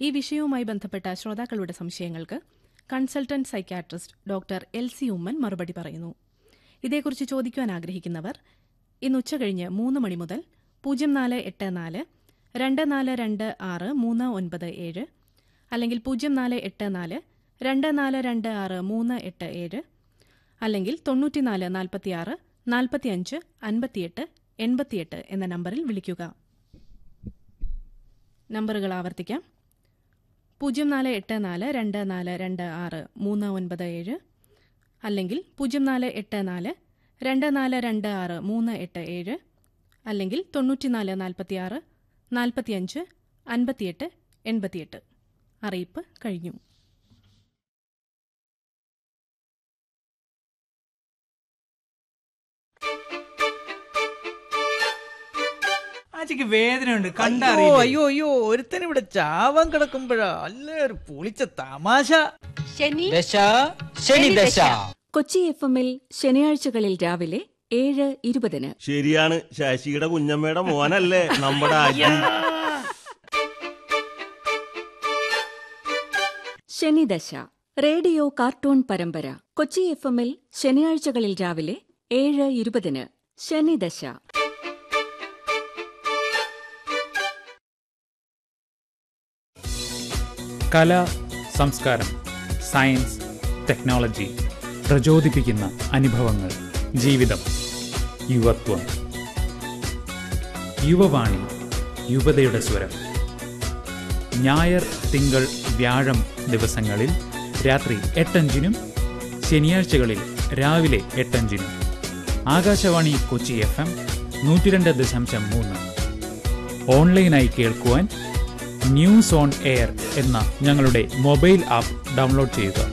ഈ വിഷയവുമായി ബന്ധപ്പെട്ട ശ്രോതാക്കളുടെ സംശയങ്ങൾക്ക് consultant psychiatrist doctor LC Oommen മറുപടി പറയുന്നു. ഇതേക്കുറിച്ച് ചോദിക്കുവാൻ ആഗ്രഹിക്കുന്നവർ ഇന്ന് ഉച്ചകഴിഞ്ഞ് 3 മണി മുതൽ 0484 2426 397 അല്ലെങ്കിൽ 0484 2426 387 അല്ലെങ്കിൽ 9446 45 58 88 എന്ന നമ്പറിൽ വിളിക്കുക. നമ്പറുകൾ ആവർത്തിക്കാം: 0484 2426 397 അല്ലെങ്കിൽ 0484 2426 387 അല്ലെങ്കിൽ 9446 45 58 88. അറിയിപ്പ് കഴിഞ്ഞു. ആച്ചിക്ക് വേദനയുണ്ട്, അയ്യോ അയ്യോ, ഒരുത്തൻ ഇവിടെ ചാവാൻ കിടക്കുമ്പോഴാ അല്ലേ ഒരു പൊളിച്ച തമാശ. കൊച്ചി FM-ൽ ശനിയാഴ്ചകളിൽ രാവിലെ 7:20. ശരിയാണ്, ശശിയുടെ കുഞ്ഞമ്മയുടെ മോനല്ലേ നമ്മുടെ അജി. ശനിദശ റേഡിയോ കാർട്ടൂൺ പരമ്പര. കൊച്ചി FM-ൽ ശനിയാഴ്ചകളിൽ രാവിലെ 7:20. ശനിദശ. കല, സംസ്കാരം, സയൻസ്, ടെക്നോളജി, പ്രചോദിപ്പിക്കുന്ന അനുഭവങ്ങൾ, ജീവിതം, യുവത്വം. യുവവാണി, യുവതയുടെ സ്വരം. ഞായർ, തിങ്കൾ, വ്യാഴം ദിവസങ്ങളിൽ രാത്രി 8:05-നും ശനിയാഴ്ചകളിൽ രാവിലെ 8:05-നും ആകാശവാണി കൊച്ചി FM 102.3. ഓൺലൈനായി കേൾക്കുവാൻ ന്യൂസ് ഓൺ എയർ എന്ന ഞങ്ങളുടെ മൊബൈൽ ആപ്പ് ഡൗൺലോഡ് ചെയ്യുക.